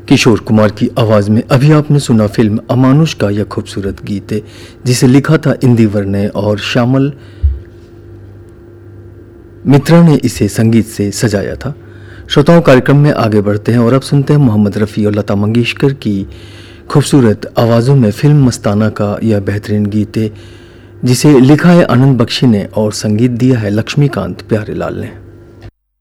किशोर कुमार की आवाज़ में अभी आपने सुना फिल्म अमानुष का यह खूबसूरत गीत है, जिसे लिखा था इंदिवर ने और श्यामल मित्रा ने इसे संगीत से सजाया था। श्रोताओं, कार्यक्रम में आगे बढ़ते हैं और अब सुनते हैं मोहम्मद रफ़ी और लता मंगेशकर की खूबसूरत आवाज़ों में फिल्म मस्ताना का यह बेहतरीन गीत है, जिसे लिखा है आनंद बख्शी ने और संगीत दिया है लक्ष्मीकांत प्यारेलाल ने।